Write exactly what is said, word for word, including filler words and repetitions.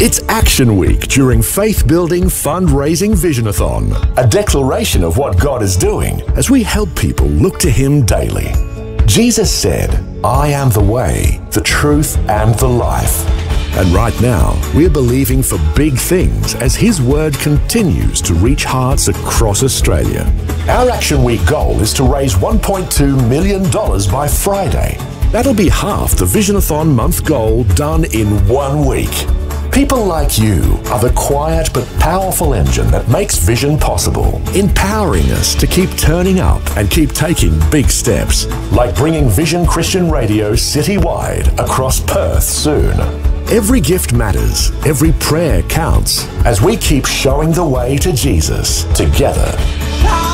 It's Action Week during Faith Building Fundraising Visionathon, a declaration of what God is doing as we help people look to Him daily. Jesus said, "I am the way, the truth, and the life." And right now, we're believing for big things as His Word continues to reach hearts across Australia. Our Action Week goal is to raise one point two million dollars by Friday. That'll be half the Visionathon month goal done in one week. People like you are the quiet but powerful engine that makes vision possible, empowering us to keep turning up and keep taking big steps, like bringing Vision Christian Radio citywide across Perth soon. Every gift matters, every prayer counts, as we keep showing the way to Jesus together.